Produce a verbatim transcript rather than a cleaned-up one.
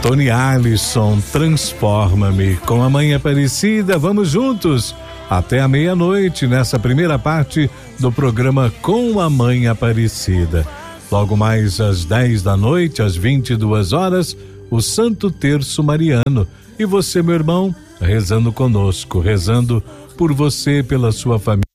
Tony Alisson, Transforma-me. Com a Mãe Aparecida, vamos juntos até a meia-noite nessa primeira parte do programa Com a Mãe Aparecida. Logo mais às dez da noite, às vinte e duas horas, o Santo Terço Mariano. E você, meu irmão, rezando conosco, rezando por você, pela sua família.